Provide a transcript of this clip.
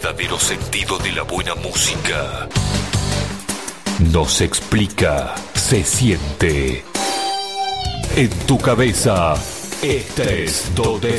verdadero sentido de la buena música. Nos explica, se siente. En tu cabeza, este es donde